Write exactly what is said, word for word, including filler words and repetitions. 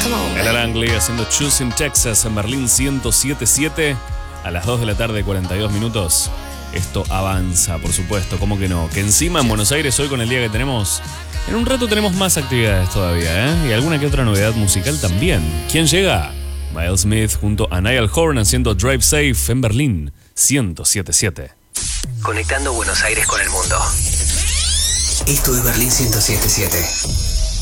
El Langley haciendo Choosing Texas en Berlín ciento siete siete a las dos de la tarde, cuarenta y dos minutos. Esto avanza, por supuesto, ¿cómo que no? Que encima en Buenos Aires hoy con el día que tenemos, en un rato tenemos más actividades todavía, ¿eh? Y alguna que otra novedad musical también. ¿Quién llega? Miles Smith junto a Niall Horan haciendo Drive Safe en Berlín ciento siete siete. Conectando Buenos Aires con el mundo. Esto es Berlín ciento siete siete.